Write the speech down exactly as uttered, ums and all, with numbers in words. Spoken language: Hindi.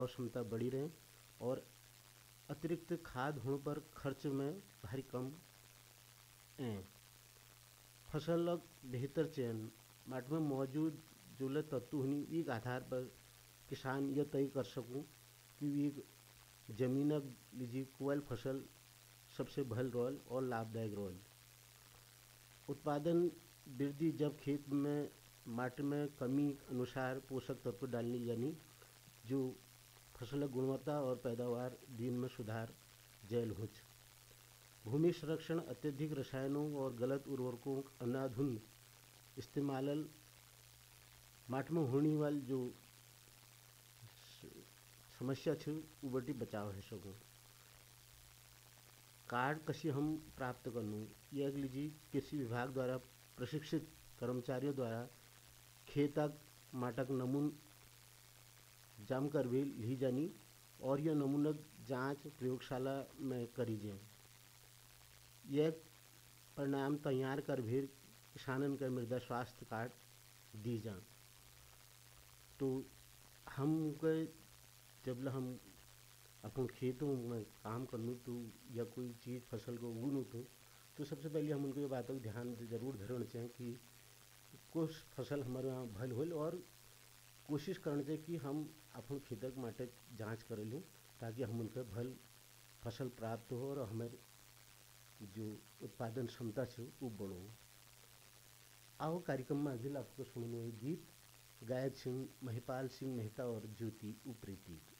और क्षमता बढ़ी रहे और अतिरिक्त खाद होने पर खर्च में भारी कम है। फसलक बेहतर चयन माटी में मौजूद जो तत्व हुई एक आधार पर किसान यह तय कर सकूँ कि एक जमीनक लीजिए कोयल फसल सबसे भल रोल और लाभदायक रोल। उत्पादन वृद्धि जब खेत में माटी में कमी अनुसार पोषक तत्व डालने यानी जो फसल गुणवत्ता और पैदावार दिन में सुधार जैल हो। भूमि संरक्षण अत्यधिक रसायनों और गलत उर्वरकों अनाधुन इस्तेमाल माटी में होने वाली जो समस्या छे वो बटी बचाव है सकूँ। कार्ड कसी हम प्राप्त करनू यह लीजिए कृषि विभाग द्वारा प्रशिक्षित कर्मचारियों द्वारा खेतक माटक नमून जम कर भी ली जानी और यह नमूनक जांच प्रयोगशाला में करी जाए। यह परिणाम तैयार कर भी किसानन के मृदा स्वास्थ्य कार्ड दी जा। तो हम जब हम अपन खेतों में काम करनू तो या कोई चीज़ फसल को उगनू तो तो सबसे पहले हम उनको ये बातों का ध्यान जरूर धरना चाहिए कि कुछ फसल हमारे यहाँ भल होल और कोशिश करना चाहिए कि हम अपन खेतक माटे जांच कर लूँ ताकि हम उनके भल फसल प्राप्त हो और हमारे जो उत्पादन क्षमता है वो बढ़ो। आओ कार्यक्रम में अगले आपको सुनने गीत गायक सिंह महिपाल सिंह मेहता और ज्योति उप्रेती।